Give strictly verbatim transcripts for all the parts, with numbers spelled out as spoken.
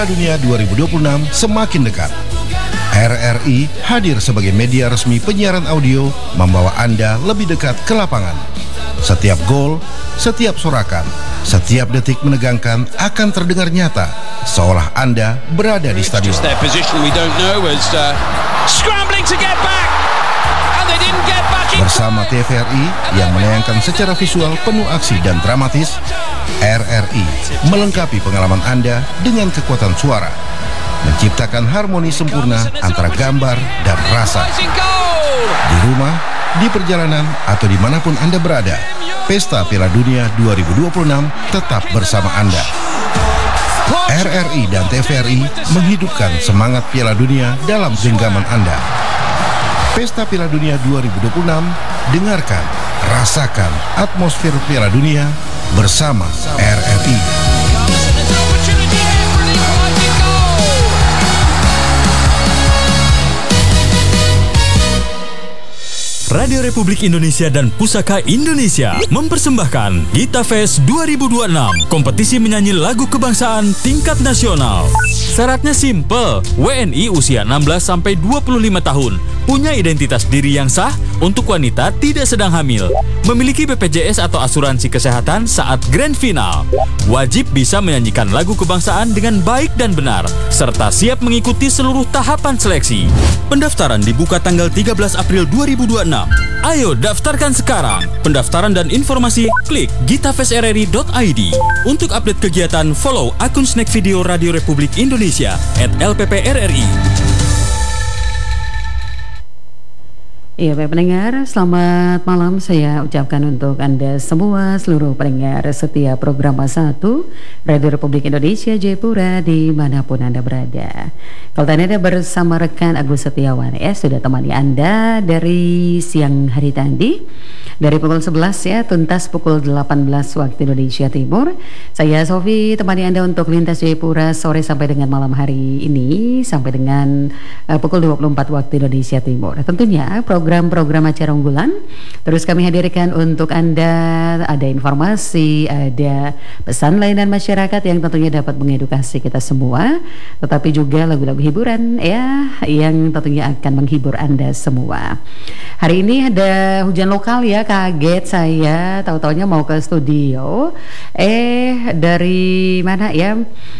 Dunia dua ribu dua puluh enam semakin dekat. R R I hadir sebagai media resmi penyiaran audio, membawa Anda lebih dekat ke lapangan. Setiap gol, setiap sorakan, setiap detik menegangkan akan terdengar nyata, seolah Anda berada di stadion. Bersama T V R I yang menayangkan secara visual penuh aksi dan dramatis, R R I melengkapi pengalaman Anda dengan kekuatan suara, menciptakan harmoni sempurna antara gambar dan rasa. Di rumah, di perjalanan, atau dimanapun Anda berada, Pesta Piala Dunia dua ribu dua puluh enam tetap bersama Anda. R R I dan T V R I menghidupkan semangat Piala Dunia dalam genggaman Anda. Pesta Piala Dunia dua ribu dua puluh enam, dengarkan, rasakan atmosfer Piala Dunia bersama R R I. Radio Republik Indonesia dan Pusaka Indonesia mempersembahkan Gita Fest dua ribu dua puluh enam, kompetisi menyanyi lagu kebangsaan tingkat nasional. Syaratnya simple, W N I usia enam belas sampai dua puluh lima tahun, punya identitas diri yang sah, untuk wanita tidak sedang hamil, memiliki B P J S atau asuransi kesehatan saat grand final, wajib bisa menyanyikan lagu kebangsaan dengan baik dan benar, serta siap mengikuti seluruh tahapan seleksi. Pendaftaran dibuka tanggal tiga belas April dua ribu dua puluh enam. Ayo daftarkan sekarang. Pendaftaran dan informasi klik gitafest r r i dot i d. Untuk update kegiatan, follow akun Snack Video Radio Republik Indonesia at L P P R R I. Iya, Bapak pendengar, selamat malam saya ucapkan untuk Anda semua, seluruh pendengar setiap program satu Radio Republik Indonesia Jayapura dimanapun Anda berada. Kalau tadi Anda bersama rekan Agus Setiawan ya, sudah temani Anda dari siang hari tadi, dari pukul sebelas ya, tuntas pukul delapan belas waktu Indonesia Timur. Saya Sofi temani Anda untuk lintas Jayapura sore sampai dengan malam hari ini, sampai dengan uh, pukul dua puluh empat waktu Indonesia Timur. Tentunya program program acara unggulan terus kami hadirkan untuk Anda, ada informasi, ada pesan layanan masyarakat yang tentunya dapat mengedukasi kita semua, tetapi juga lagu-lagu hiburan ya yang tentunya akan menghibur Anda semua. Hari ini ada hujan lokal ya, kaget saya tahu-taunya mau ke studio eh dari mana ya,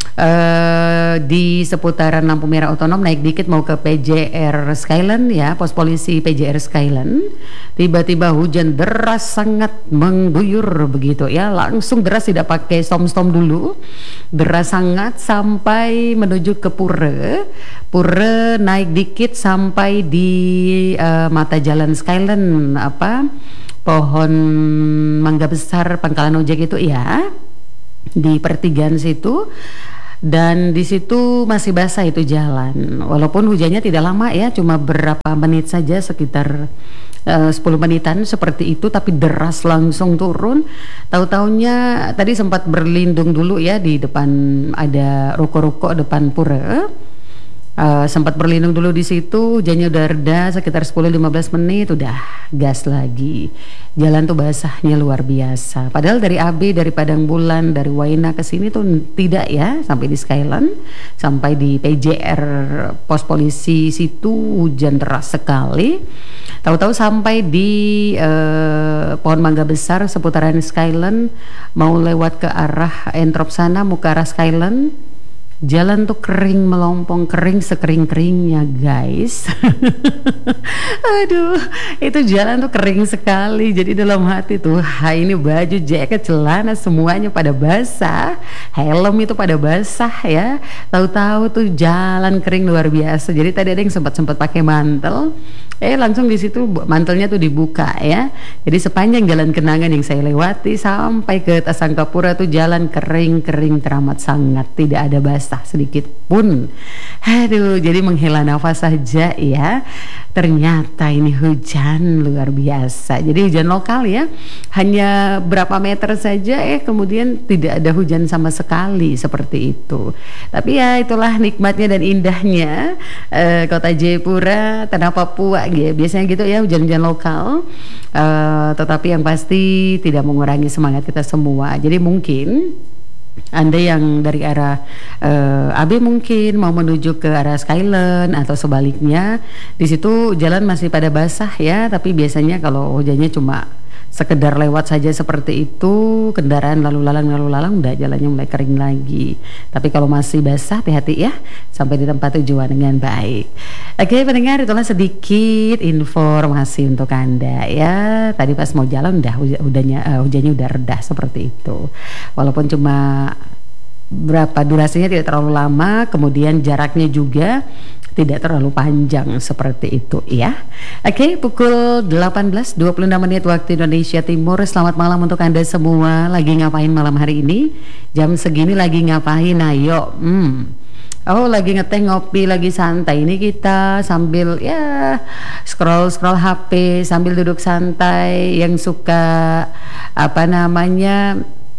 uh, di seputaran lampu merah otonom naik dikit mau ke P J R Skyland ya, pos polisi P J R Skyland, tiba-tiba hujan deras sangat mengguyur begitu ya, langsung deras tidak pakai stom-stom dulu, deras sangat sampai menuju ke Pura, Pura naik dikit sampai di uh, mata jalan Skyland, apa pohon mangga besar Pangkalan Ojek itu ya, di pertigaan situ. Dan di situ masih basah itu jalan, walaupun hujannya tidak lama ya, cuma berapa menit saja, sekitar uh, sepuluh menitan seperti itu, tapi deras langsung turun. Tahu-taunya tadi sempat berlindung dulu ya di depan, ada ruko-ruko depan Pura. Uh, sempat berlindung dulu di situ, hujannya udah reda sekitar sepuluh sampai lima belas menit, udah gas lagi. Jalan tuh basahnya luar biasa. Padahal dari A B, dari Padang Bulan, dari Waina ke sini tuh tidak ya, sampai di Skyland, sampai di P J R pos polisi situ hujan deras sekali. Tahu-tahu sampai di uh, pohon mangga besar seputaran Skyland, mau lewat ke arah Entrop sana, mau ke arah Skyland. Jalan tuh kering melompong, kering sekering-keringnya guys. Aduh, itu jalan tuh kering sekali. Jadi dalam hati tuh, ha, ini baju, jaket, celana semuanya pada basah, helm itu pada basah ya. Tahu-tahu tuh jalan kering luar biasa. Jadi tadi ada yang sempat-sempat pakai mantel, eh langsung di situ mantelnya tuh dibuka ya. Jadi sepanjang jalan kenangan yang saya lewati sampai ke Tasangkapura tuh jalan kering-kering teramat sangat, tidak ada basah sedikit pun. Aduh, jadi menghela nafas saja ya. Ternyata ini hujan luar biasa. Jadi hujan lokal ya, hanya berapa meter saja eh kemudian tidak ada hujan sama sekali seperti itu. Tapi ya itulah nikmatnya dan indahnya eh, kota Jayapura, tanah Papua gitu. Biasanya gitu ya, hujan-hujan lokal. Eh, tetapi yang pasti tidak mengurangi semangat kita semua. Jadi mungkin Anda yang dari arah uh, A B mungkin mau menuju ke arah Skyland atau sebaliknya, di situ jalan masih pada basah ya, tapi biasanya kalau hujannya cuma sekedar lewat saja seperti itu, kendaraan lalu lalang lalu lalang udah jalannya mulai kering lagi. Tapi kalau masih basah, hati-hati ya sampai di tempat tujuan dengan baik. Oke pendengar, itulah sedikit informasi untuk Anda ya. Tadi pas mau jalan udah hujannya uh, hujannya udah reda seperti itu. Walaupun cuma berapa durasinya tidak terlalu lama, kemudian jaraknya juga tidak terlalu panjang seperti itu ya. Oke, pukul delapan belas dua puluh enam menit waktu Indonesia Timur. Selamat malam untuk Anda semua. Lagi ngapain malam hari ini? Jam segini lagi ngapain? Ayo. Hmm. Oh, lagi ngeteh ngopi, lagi santai. Ini kita sambil ya scroll-scroll H P sambil duduk santai. Yang suka apa namanya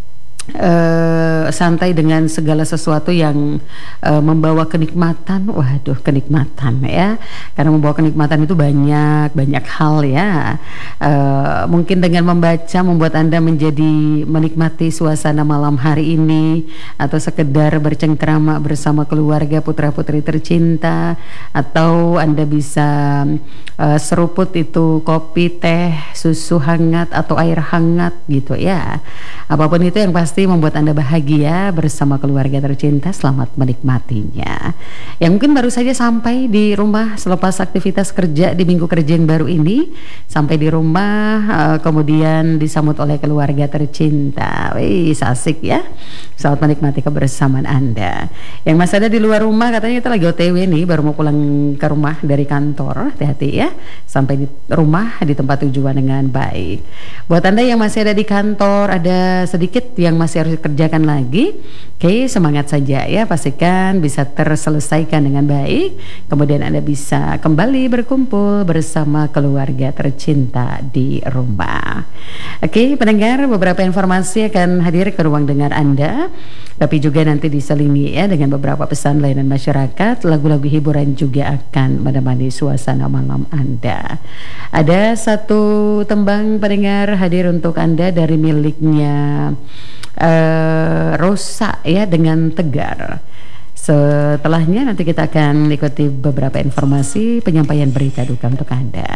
Uh, santai dengan segala sesuatu yang uh, membawa kenikmatan. Waduh, kenikmatan ya, karena membawa kenikmatan itu banyak banyak hal ya. Uh, mungkin dengan membaca membuat Anda menjadi menikmati suasana malam hari ini, atau sekedar bercengkrama bersama keluarga putra putri tercinta, atau Anda bisa uh, seruput itu kopi, teh, susu hangat atau air hangat gitu ya. Apapun itu yang pasti pasti membuat Anda bahagia bersama keluarga tercinta. Selamat menikmatinya. Yang mungkin baru saja sampai di rumah selepas aktivitas kerja di minggu kerja yang baru ini, sampai di rumah uh, kemudian disambut oleh keluarga tercinta. Wih, asik ya. Selamat menikmati kebersamaan Anda. Yang masih ada di luar rumah, katanya kita lagi O T W nih, baru mau pulang ke rumah dari kantor. Hati-hati ya, sampai di rumah di tempat tujuan dengan baik. Buat Anda yang masih ada di kantor, ada sedikit yang masih harus dikerjakan lagi, oke, semangat saja ya, pastikan bisa terselesaikan dengan baik, kemudian Anda bisa kembali berkumpul bersama keluarga tercinta di rumah. Oke pendengar, beberapa informasi akan hadir ke ruang dengar Anda, tapi juga nanti diselingi ya dengan beberapa pesan layanan masyarakat. Lagu-lagu hiburan juga akan menemani suasana malam Anda. Ada satu tembang pendengar hadir untuk Anda dari miliknya Uh, Rosa ya, dengan Tegar. Setelahnya nanti kita akan ikuti beberapa informasi penyampaian berita duka untuk Anda.